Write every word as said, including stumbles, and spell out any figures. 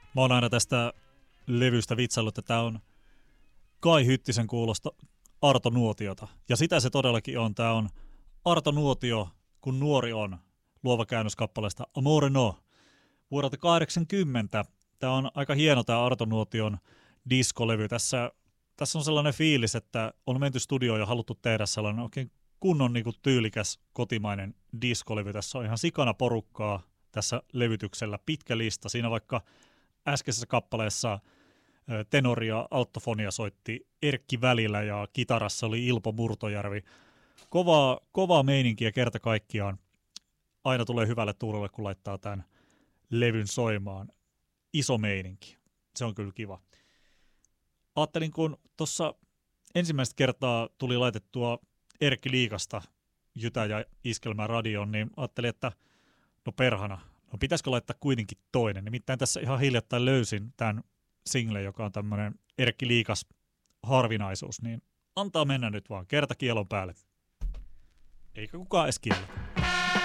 Mä oon aina tästä levystä vitsaillut, että tää on Kai Hyttisen kuulosta Arto Nuotiota. Ja sitä se todellakin on. Tää on Arto Nuotio, kun nuori on, luova käännös kappaleesta Amore No vuodelta kahdeksankymmentä. Tää on aika hieno tää Arto Nuotion diskolevy. Tässä, tässä on sellainen fiilis, että on menty studioon ja haluttu tehdä sellainen oikein kunnon niin kuin tyylikäs kotimainen diskolevy. Tässä on ihan sikana porukkaa tässä levytyksellä. Pitkä lista. Siinä vaikka äskeisessä kappaleessa tenori ja alttofonia soitti Erkki Välillä ja kitarassa oli Ilpo Murtojärvi. Kovaa, kovaa meininkiä kerta kaikkiaan. Aina tulee hyvälle tuulelle, kun laittaa tämän levyn soimaan. Iso meininki. Se on kyllä kiva. Ajattelin, kun tuossa ensimmäistä kertaa tuli laitettua Erkki Liikasta Jytä ja Iskelmää radioon, niin ajattelin, että no perhana, no pitäisikö laittaa kuitenkin toinen. Nimittäin tässä ihan hiljattain löysin tämän single, joka on tämmöinen Erkki Liikas harvinaisuus, niin antaa mennä nyt vaan kerta kielon päälle. Eikä kukaan edes kiellä.